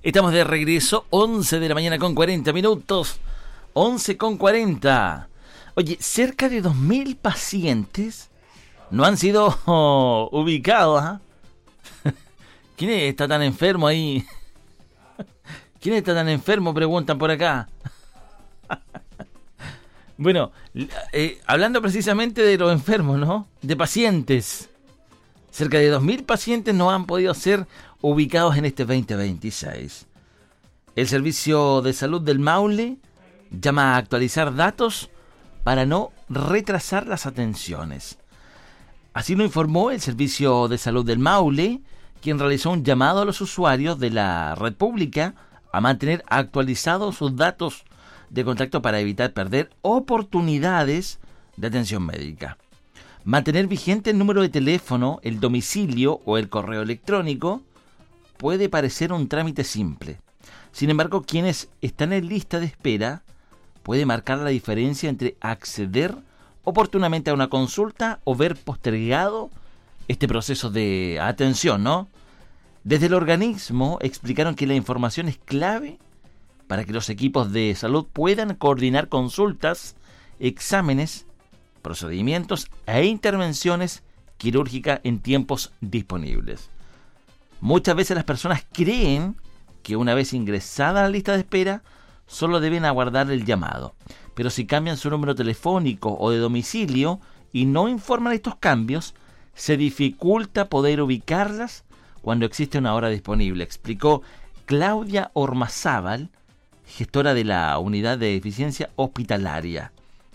Estamos de regreso, 11 de la mañana con 40 minutos. 11 con 40. Oye, cerca de 2.000 pacientes no han sido ubicados. ¿Quién está tan enfermo ahí? ¿Quién está tan enfermo? Preguntan por acá. Bueno, hablando precisamente de los enfermos, ¿no? De pacientes. Cerca de 2.000 pacientes no han podido ser ubicados en este 2026. El Servicio de Salud del Maule llama a actualizar datos para no retrasar las atenciones. Así lo informó el Servicio de Salud del Maule, quien realizó un llamado a los usuarios de la red pública a mantener actualizados sus datos de contacto para evitar perder oportunidades de atención médica. Mantener vigente el número de teléfono, el domicilio o el correo electrónico puede parecer un trámite simple. Sin embargo, quienes están en lista de espera puede marcar la diferencia entre acceder oportunamente a una consulta o ver postergado este proceso de atención, ¿no? Desde el organismo explicaron que la información es clave para que los equipos de salud puedan coordinar consultas, exámenes, procedimientos e intervenciones quirúrgicas en tiempos disponibles. Muchas veces las personas creen que una vez ingresada a la lista de espera, solo deben aguardar el llamado. Pero si cambian su número telefónico o de domicilio y no informan estos cambios, se dificulta poder ubicarlas cuando existe una hora disponible, explicó Claudia Ormazábal, gestora de la Unidad de Eficiencia Hospitalaria.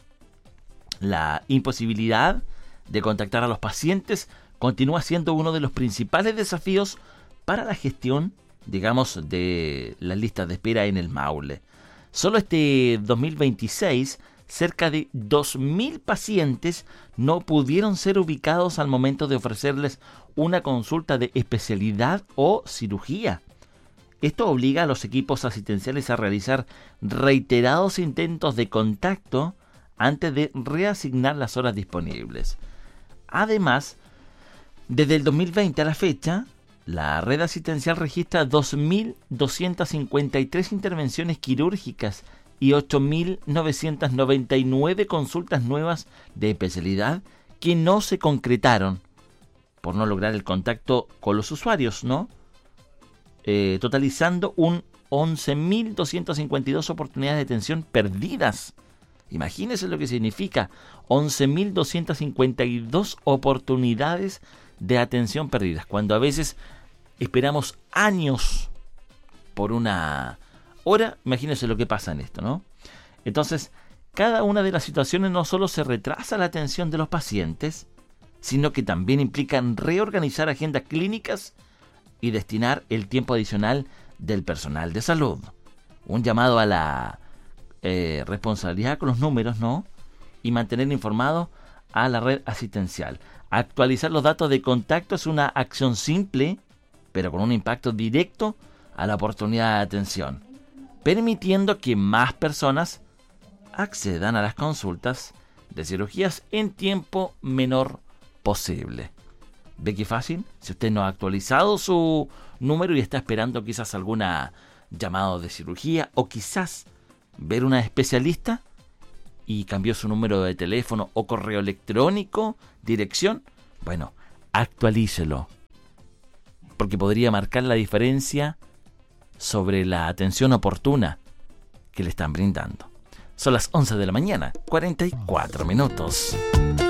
La imposibilidad de contactar a los pacientes continúa siendo uno de los principales desafíos para la gestión, digamos, de las listas de espera en el Maule. Solo este 2026, cerca de 2.000 pacientes no pudieron ser ubicados al momento de ofrecerles una consulta de especialidad o cirugía. Esto obliga a los equipos asistenciales a realizar reiterados intentos de contacto antes de reasignar las horas disponibles. Además, desde el 2020 a la fecha, la red asistencial registra 2.253 intervenciones quirúrgicas y 8.999 consultas nuevas de especialidad que no se concretaron por no lograr el contacto con los usuarios, ¿no? Totalizando un 11.252 oportunidades de atención perdidas. Imagínense lo que significa 11.252 oportunidades de atención perdidas, cuando a veces esperamos años por una hora. Imagínense lo que pasa en esto, ¿no? Entonces, cada una de las situaciones no solo se retrasa la atención de los pacientes, sino que también implican reorganizar agendas clínicas y destinar el tiempo adicional del personal de salud. Un llamado a la responsabilidad con los números, ¿no? Y mantener informado a la red asistencial. Actualizar los datos de contacto es una acción simple, pero con un impacto directo a la oportunidad de atención, permitiendo que más personas accedan a las consultas de cirugías en tiempo menor posible. ¿Ve qué fácil? Si usted no ha actualizado su número y está esperando quizás alguna llamada de cirugía o quizás ver una especialista y cambió su número de teléfono o correo electrónico, dirección, bueno, actualícelo, porque podría marcar la diferencia sobre la atención oportuna que le están brindando. Son las 11 de la mañana, 44 minutos.